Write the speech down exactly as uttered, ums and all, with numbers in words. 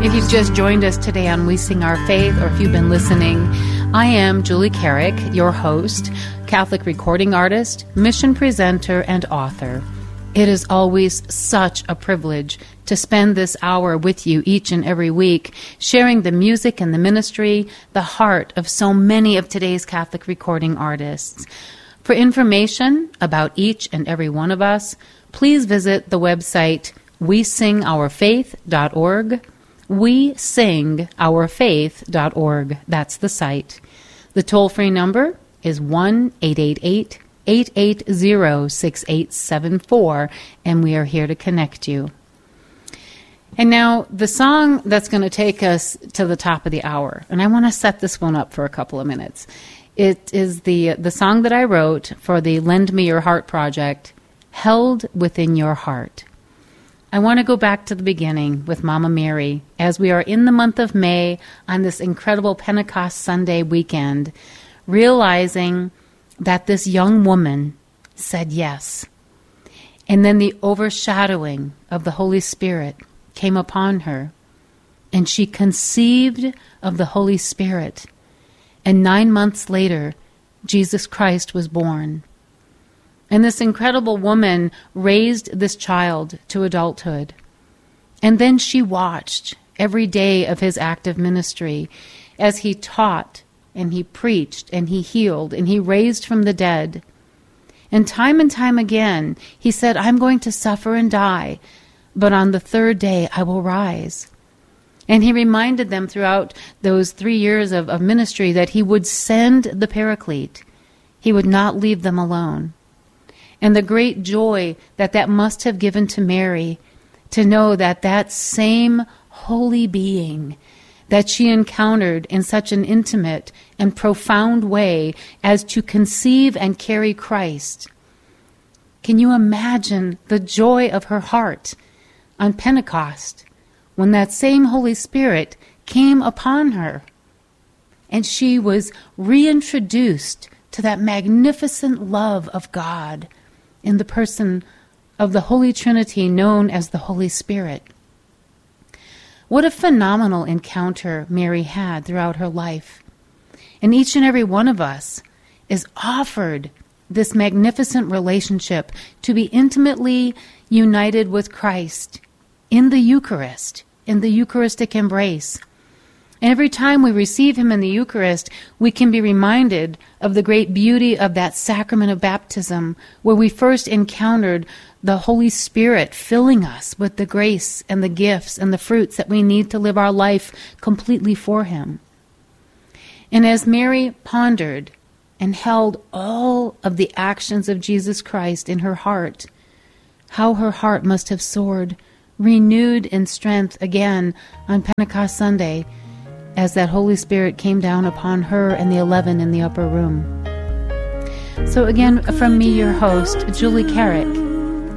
If you've just joined us today on We Sing Our Faith, or if you've been listening, I am Julie Carrick, your host, Catholic recording artist, mission presenter, and author. It is always such a privilege to spend this hour with you each and every week, sharing the music and the ministry, the heart of so many of today's Catholic recording artists. For information about each and every one of us, please visit the website we sing our faith dot org. we sing our faith dot org. That's the site. The toll-free number is one eight eight eight, eight eight zero, six eight seven four, and we are here to connect you. And now, the song that's going to take us to the top of the hour, and I want to set this one up for a couple of minutes. It is the the song that I wrote for the Lend Me Your Heart project, Held Within Your Heart. I want to go back to the beginning with Mama Mary, as we are in the month of May on this incredible Pentecost Sunday weekend, realizing that this young woman said yes. And then the overshadowing of the Holy Spirit came upon her, and she conceived of the Holy Spirit. And nine months later, Jesus Christ was born. And this incredible woman raised this child to adulthood. And then she watched every day of his active ministry as he taught and he preached and he healed and he raised from the dead. And time and time again, he said, I'm going to suffer and die, but on the third day I will rise. And he reminded them throughout those three years of, of ministry that he would send the Paraclete. He would not leave them alone. And the great joy that that must have given to Mary to know that that same holy being that she encountered in such an intimate and profound way as to conceive and carry Christ. Can you imagine the joy of her heart on Pentecost, when that same Holy Spirit came upon her and she was reintroduced to that magnificent love of God in the person of the Holy Trinity known as the Holy Spirit? What a phenomenal encounter Mary had throughout her life. And each and every one of us is offered this magnificent relationship to be intimately united with Christ in the Eucharist, in the Eucharistic embrace. And every time we receive him in the Eucharist, we can be reminded of the great beauty of that sacrament of baptism, where we first encountered the Holy Spirit filling us with the grace and the gifts and the fruits that we need to live our life completely for him. And as Mary pondered and held all of the actions of Jesus Christ in her heart, how her heart must have soared, renewed in strength again on Pentecost Sunday, as that Holy Spirit came down upon her and the eleven in the upper room. So again, from me, your host, Julie Carrick,